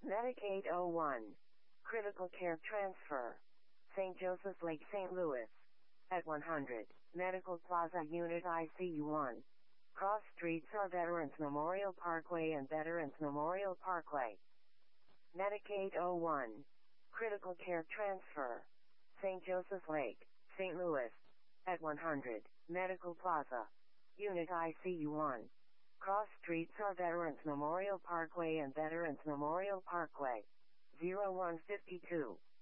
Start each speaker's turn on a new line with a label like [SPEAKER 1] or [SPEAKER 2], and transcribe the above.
[SPEAKER 1] Medicaid 01. Critical Care Transfer. St. Joseph's Lake, St. Louis. At 100. Medical Plaza Unit ICU 1. Cross streets are Veterans Memorial Parkway and Veterans Memorial Parkway. Medicaid 01. Critical Care Transfer. St. Joseph's Lake, St. Louis. At 100. Medical Plaza. Unit ICU 1. Cross streets are Veterans Memorial Parkway and Veterans Memorial Parkway. 0152.